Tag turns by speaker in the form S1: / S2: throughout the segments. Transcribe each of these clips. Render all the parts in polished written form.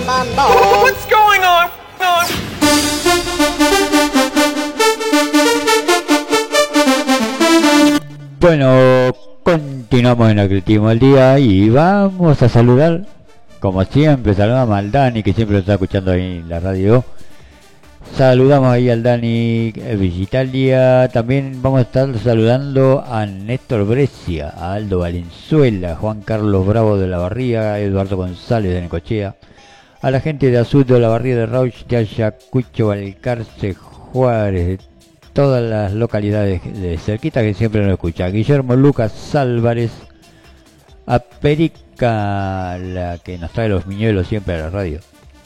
S1: What's going on?
S2: Bueno, continuamos en Atletismo al Día y vamos a saludar, como siempre, saludamos al Dani, que siempre lo está escuchando ahí en la radio. Saludamos ahí al Dani Visitalia. También vamos a estar saludando a Néstor Brescia, a Aldo Valenzuela, Juan Carlos Bravo de la Barría, Eduardo González de Necochea, a la gente de Azul de la Barría de Rauch, de Ayacucho, Balcarce, Juárez, de todas las localidades de cerquita que siempre nos escuchan. Guillermo Lucas Álvarez, a Perica, la que nos trae los miñuelos siempre a la radio.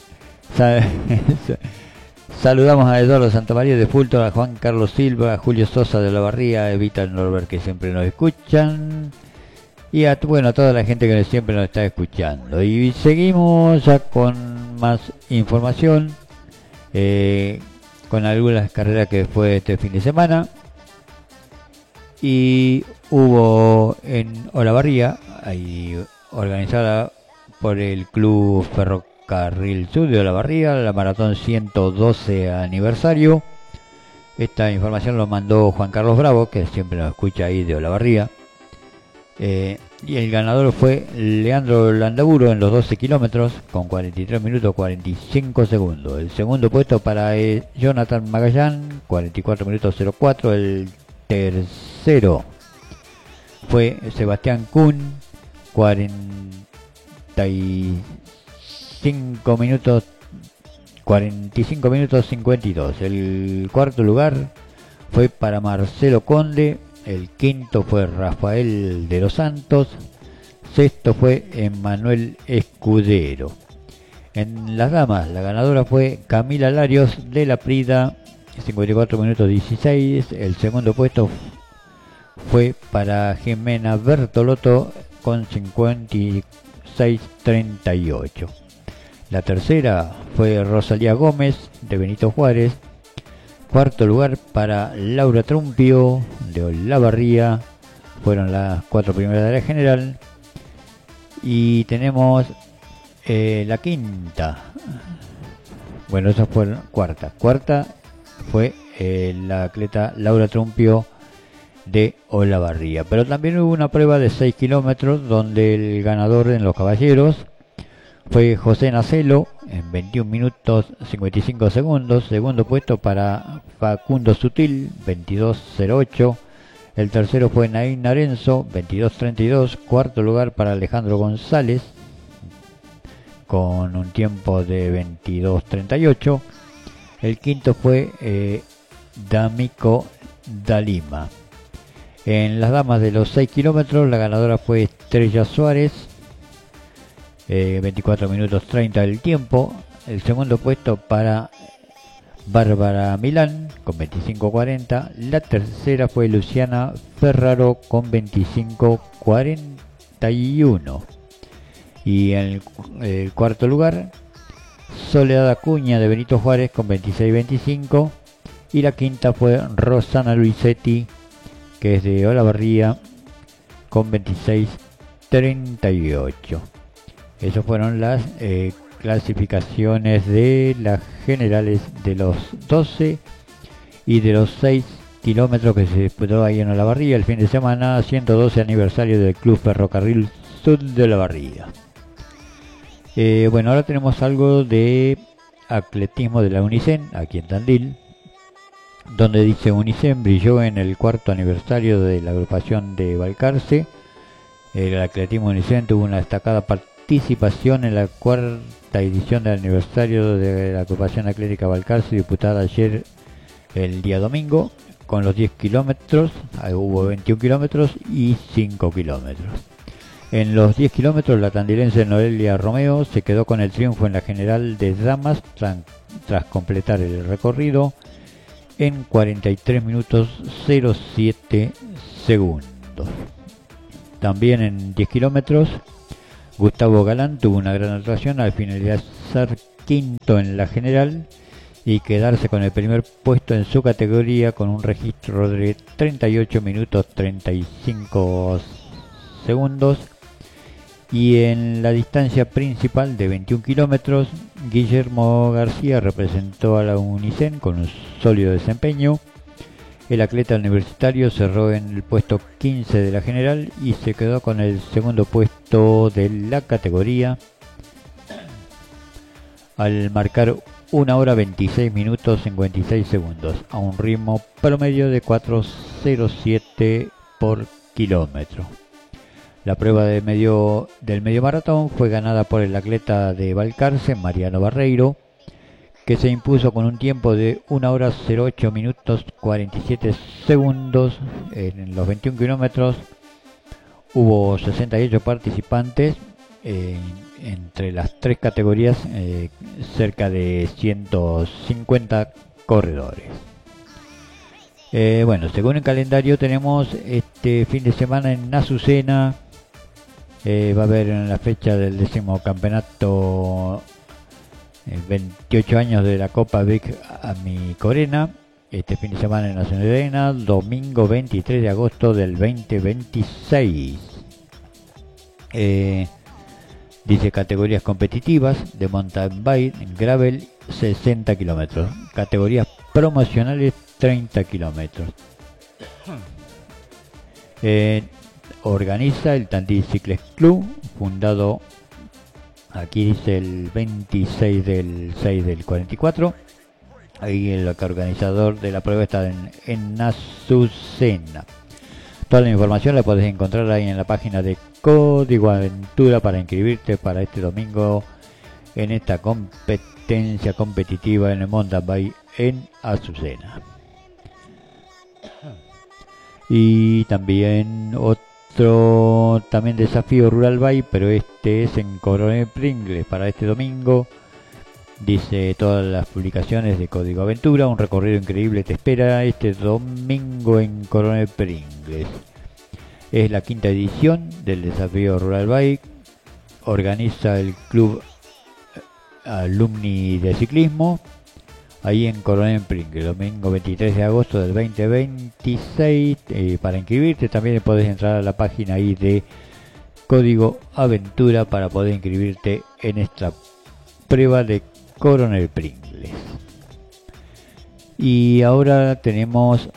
S2: Saludamos a Eduardo Santamaría de Fulton, a Juan Carlos Silva, a Julio Sosa de la Barría, a Evita Norbert, que siempre nos escuchan, y a toda la gente que siempre nos está escuchando. Y seguimos ya con más información, con algunas carreras que fue este fin de semana. Y hubo en Olavarría, ahí organizada por el Club Ferrocarril Sur de Olavarría, la maratón 112 aniversario. Esta información lo mandó Juan Carlos Bravo, que siempre nos escucha ahí de Olavarría. Y el ganador fue Leandro Landaburo en los 12 kilómetros con 43 minutos 45 segundos. El segundo puesto para Jonathan Magallán, 44 minutos 04. El tercero fue Sebastián Kuhn, 45 minutos 52. El cuarto lugar fue para Marcelo Conde. El quinto fue Rafael de los Santos. Sexto fue Emmanuel Escudero. En las damas, la ganadora fue Camila Larios de la Prida, 54 minutos 16. El segundo puesto fue para Jimena Bertolotto con 56:38. La tercera fue Rosalía Gómez de Benito Juárez. Cuarto lugar para Laura Trumpio de Olavarría. Fueron las 4 primeras de la general. Y tenemos la quinta. Bueno, esa fue la cuarta. Cuarta fue la atleta Laura Trumpio de Olavarría. Pero también hubo una prueba de 6 kilómetros donde el ganador en los caballeros fue José Nacelo en 21 minutos 55 segundos. Segundo puesto para Facundo Sutil, 22:08. El tercero fue Naín Narenzo, 22:32. Cuarto lugar para Alejandro González con un tiempo de 22:38. El quinto fue D'Amico Dalima. En las damas de los 6 kilómetros la ganadora fue Estrella Suárez, 24 minutos 30 del tiempo. El segundo puesto para Bárbara Milán con 25:40. La tercera fue Luciana Ferraro con 25:41. Y en el cuarto lugar, Soledad Acuña de Benito Juárez con 26:25. Y la quinta fue Rosana Luisetti, que es de Olavarría, con 26:38. Esas fueron las clasificaciones de las generales de los 12 y de los 6 kilómetros que se disputó ahí en Olavarría el fin de semana, 112 aniversario del Club Ferrocarril Sur de Olavarría. Bueno, ahora tenemos algo de atletismo de la Unicen, aquí en Tandil, donde dice: Unicen brilló en el 4º aniversario de la agrupación de Balcarce. El atletismo Unicen tuvo una destacada participación en la 4ª edición del aniversario de la agrupación atlética Balcarce, disputada ayer el día domingo, con los 10 kilómetros. Hubo 21 kilómetros y 5 kilómetros. En los 10 kilómetros la tandilense Noelia Romeo se quedó con el triunfo en la general de damas tras completar el recorrido en 43 minutos 07 segundos. También en 10 kilómetros Gustavo Galán tuvo una gran actuación al finalizar quinto en la general y quedarse con el primer puesto en su categoría con un registro de 38 minutos 35 segundos. Y en la distancia principal de 21 kilómetros, Guillermo García representó a la Unicen con un sólido desempeño. El atleta universitario cerró en el puesto 15 de la general y se quedó con el segundo puesto de la categoría al marcar 1 hora 26 minutos 56 segundos a un ritmo promedio de 4:07 por kilómetro. La prueba del medio maratón fue ganada por el atleta de Balcarce, Mariano Barreiro, que se impuso con un tiempo de 1 hora 08 minutos 47 segundos. En los 21 kilómetros hubo 68 participantes, entre las tres categorías cerca de 150 corredores. Bueno, según el calendario tenemos este fin de semana en Azucena, va a haber en la fecha del 10º campeonato 28 años de la Copa Vic Amicorena, este fin de semana en Nacional de Arena, domingo 23 de agosto del 2026. Dice categorías competitivas de mountain bike, gravel 60 kilómetros, categorías promocionales 30 kilómetros. Organiza el Tandil Cycles Club, fundado, aquí dice el 26 del 6 del 44. Ahí el organizador de la prueba está en Azucena. Toda la información la podés encontrar ahí en la página de Código Aventura para inscribirte para este domingo en esta competencia competitiva en el mountain bike en Azucena. Y también otro desafío Rural Bike, pero este es en Coronel Pringles para este domingo. Dice todas las publicaciones de Código Aventura, un recorrido increíble te espera este domingo en Coronel Pringles. Es la 5ª edición del desafío Rural Bike. Organiza el Club Alumni de Ciclismo, ahí en Coronel Pringles, domingo 23 de agosto del 2026. Para inscribirte también podés entrar a la página ahí de Código Aventura para poder inscribirte en esta prueba de Coronel Pringles. Y ahora tenemos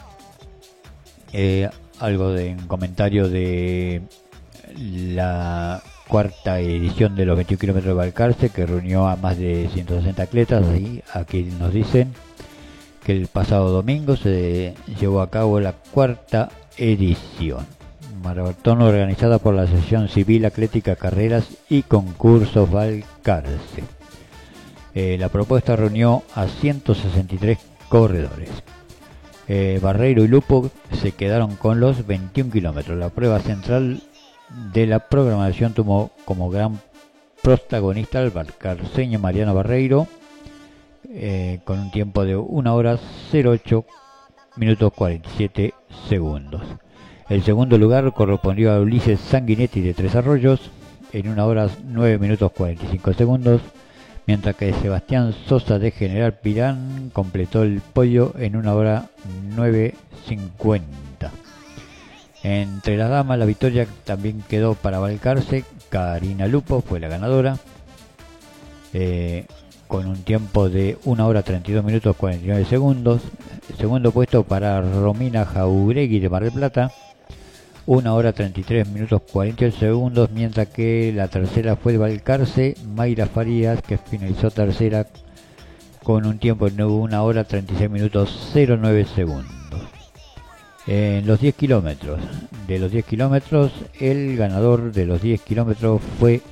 S2: algo de un comentario de la 4ª edición de los 21 kilómetros de Balcarce, que reunió a más de 160 atletas. Y aquí nos dicen que el pasado domingo se llevó a cabo la 4ª edición, maratón organizada por la Asociación Civil Atlética Carreras y Concursos Balcarce. La propuesta reunió a 163 corredores. Barreiro y Lupo se quedaron con los 21 kilómetros. La prueba central de la programación tuvo como gran protagonista al balcarceño Mariano Barreiro, con un tiempo de 1 hora 08 minutos 47 segundos. El segundo lugar correspondió a Ulises Sanguinetti de Tres Arroyos en 1 hora 9 minutos 45 segundos, mientras que Sebastián Sosa de General Pirán completó el podio en 1 hora 9:50. Entre las damas, la victoria también quedó para Balcarce. Karina Lupo fue la ganadora, con un tiempo de 1 hora 32 minutos 49 segundos. El segundo puesto para Romina Jauregui de Mar del Plata, 1 hora 33 minutos 48 segundos, mientras que la tercera fue de Balcarce, Mayra Farías, que finalizó tercera con un tiempo de 1 hora 36 minutos 09 segundos. En los 10 kilómetros, el ganador de los 10 kilómetros fue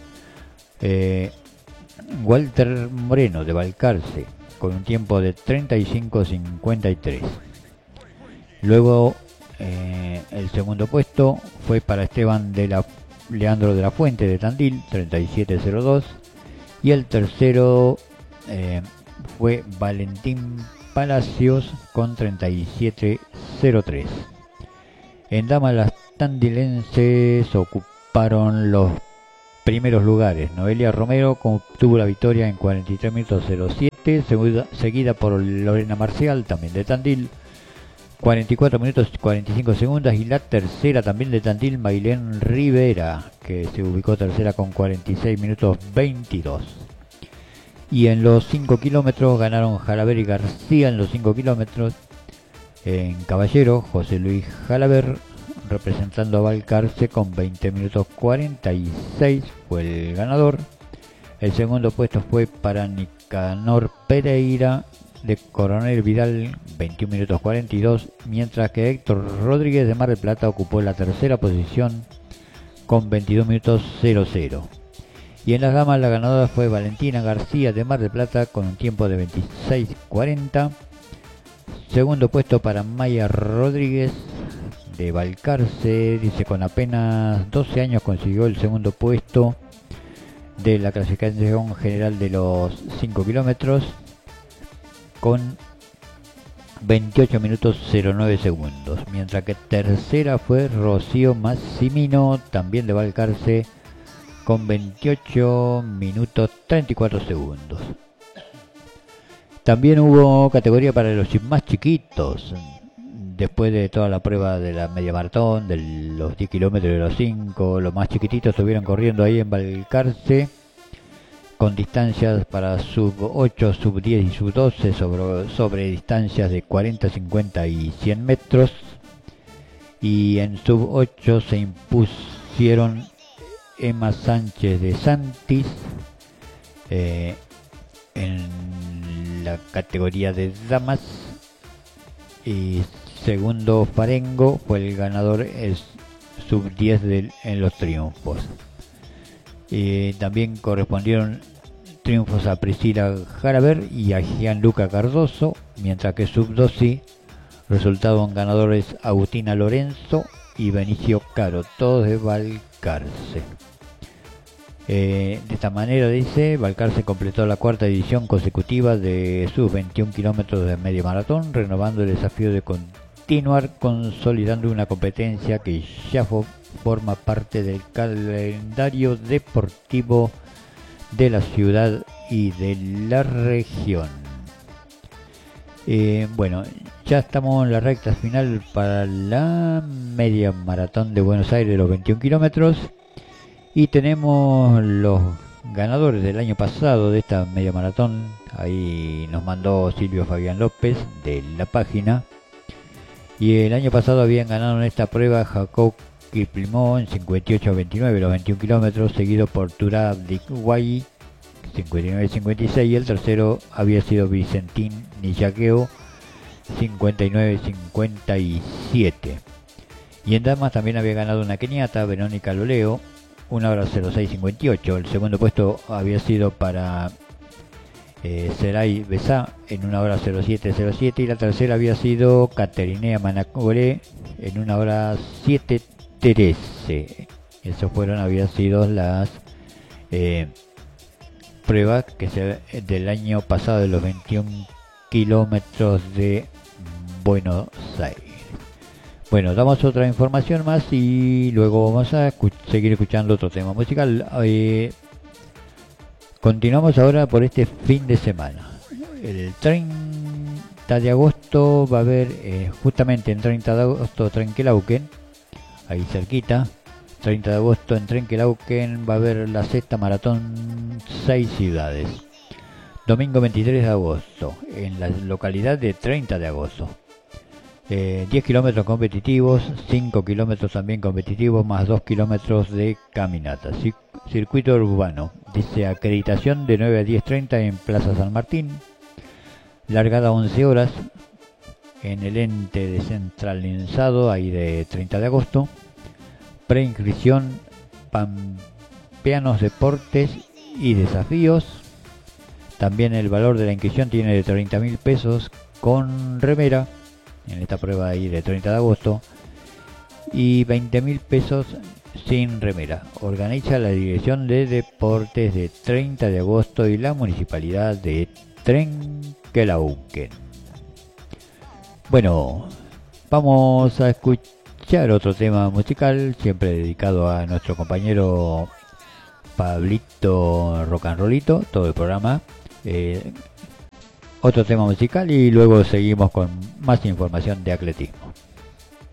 S2: Walter Moreno de Balcarce, con un tiempo de 35:53. Luego el segundo puesto fue para Leandro de la Fuente de Tandil, 37:02, y el tercero fue Valentín Palacios con 37:03. En damas, las tandilenses ocuparon los primeros lugares. Noelia Romero obtuvo la victoria en 43 minutos 07, seguida por Lorena Marcial, también de Tandil, 44 minutos 45 segundos, y la tercera también de Tandil, Mailén Rivera, que se ubicó tercera con 46 minutos 22. Y en los 5 kilómetros ganaron Jalaber y García en los 5 kilómetros. En caballero, José Luis Jalaber, representando a Balcarce con 20 minutos 46, fue el ganador. El segundo puesto fue para Nicanor Pereira de Coronel Vidal, 21 minutos 42, mientras que Héctor Rodríguez de Mar del Plata ocupó la tercera posición con 22 minutos 00. Y en las damas la ganadora fue Valentina García de Mar del Plata con un tiempo de 26:40. Segundo puesto para Maya Rodríguez de Balcarce, dice, con apenas 12 años consiguió el segundo puesto de la clasificación general de los 5 kilómetros con 28 minutos 09 segundos, mientras que tercera fue Rocío Massimino, también de Balcarce, con 28 minutos 34 segundos. También hubo categoría para los más chiquitos, después de toda la prueba de la media maratón, de los 10 kilómetros y de los 5, los más chiquititos estuvieron corriendo ahí en Balcarce, con distancias para sub 8, sub 10 y sub 12 sobre distancias de 40, 50 y 100 metros. Y en sub 8 se impusieron Emma Sánchez de Santis en la categoría de damas, y segundo Farengo fue el ganador, es sub 10 en los triunfos. También correspondieron triunfos a Priscila Jaraber y a Gianluca Cardoso, mientras que sub 12 resultaron ganadores Agustina Lorenzo y Benicio Caro, todos de Balcarce. De esta manera, dice, Balcarce completó la cuarta edición consecutiva de sus 21 kilómetros de medio maratón, renovando el desafío de continuar consolidando una competencia que ya forma parte del calendario deportivo de la ciudad y de la región. Bueno, ya estamos en la recta final para la media maratón de Buenos Aires de los 21 kilómetros. Y tenemos los ganadores del año pasado de esta media maratón. Ahí nos mandó Silvio Fabián López de la página. Y el año pasado habían ganado en esta prueba Jacob Kiplimó en 58:29 los 21 kilómetros, seguido por Turab Dikwayi 59:56, y el tercero había sido Vicentín Nillaqueo 59:57. Y en damas también había ganado una keniata, Verónica Loleo, 1:06:58. El segundo puesto había sido para Seray Besá en 1:07:07, y la tercera había sido Caterinea Manacore en 1:07:13. Esos habían sido las pruebas del año pasado de los 21 kilómetros de Buenos Aires. Bueno, damos otra información más y luego vamos a seguir escuchando otro tema musical. Continuamos ahora por este fin de semana. El 30 de agosto va a haber, justamente en 30 de agosto, Trenquelauquen, ahí cerquita. 30 de agosto en Trenquelauquen va a haber la sexta maratón 6 ciudades. Domingo 23 de agosto en la localidad de 30 de agosto. 10 kilómetros competitivos, 5 kilómetros también competitivos, más 2 kilómetros de caminata. Circuito urbano, dice, acreditación de 9 a 10:30 en Plaza San Martín. Largada 11 horas en el ente descentralizado ahí de 30 de agosto. Preinscripción, Pampeanos Deportes y Desafíos. También el valor de la inscripción tiene de 30.000 pesos con remera en esta prueba ahí de 30 de agosto, y 20.000 pesos sin remera. Organiza la Dirección de Deportes de 30 de agosto y la Municipalidad de Trenquelauquen. Bueno, vamos a escuchar otro tema musical, siempre dedicado a nuestro compañero Pablito Rock and Rollito, todo el programa. Otro tema musical y luego seguimos con más información de atletismo.